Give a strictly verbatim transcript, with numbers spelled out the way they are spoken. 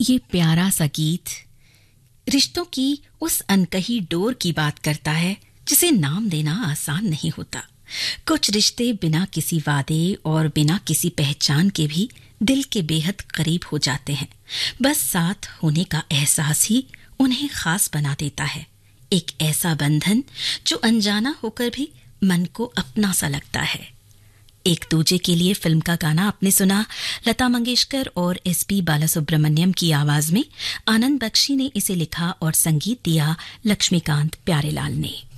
ये प्यारा सा गीत रिश्तों की उस अनकही डोर की बात करता है जिसे नाम देना आसान नहीं होता। कुछ रिश्ते बिना किसी वादे और बिना किसी पहचान के भी दिल के बेहद करीब हो जाते हैं। बस साथ होने का एहसास ही उन्हें खास बना देता है। एक ऐसा बंधन जो अनजाना होकर भी मन को अपना सा लगता है। एक दूजे के लिए फिल्म का गाना आपने सुना। लता मंगेशकर और एस पी बालासुब्रमण्यम की आवाज में आनंद बख्शी ने इसे लिखा और संगीत दिया लक्ष्मीकांत प्यारेलाल ने।